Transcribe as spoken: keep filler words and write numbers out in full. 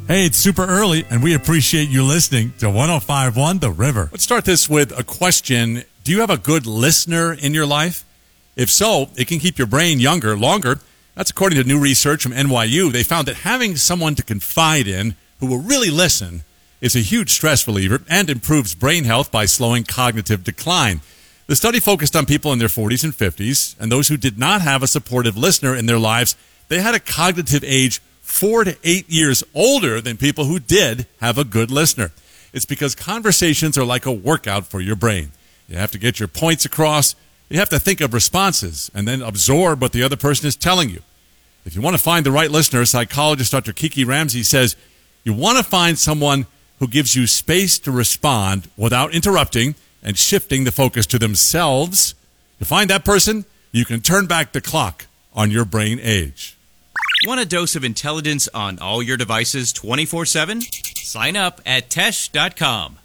Hey, it's super early, and we appreciate you listening to one oh five point one The River. Let's start this with a question. Do you have a good listener in your life? If so, it can keep your brain younger, longer. That's according to new research from N Y U. They found that having someone to confide in who will really listen is a huge stress reliever and improves brain health by slowing cognitive decline. The study focused on people in their forties and fifties, and those who did not have a supportive listener in their lives, they had a cognitive age four to eight years older than people who did have a good listener. It's because conversations are like a workout for your brain. You have to get your points across. You have to think of responses and then absorb what the other person is telling you. If you want to find the right listener, psychologist Doctor Kiki Ramsey says you want to find someone who gives you space to respond without interrupting and shifting the focus to themselves. To find that person, you can turn back the clock on your brain age. Want a dose of intelligence on all your devices twenty-four seven? Sign up at tesh dot com.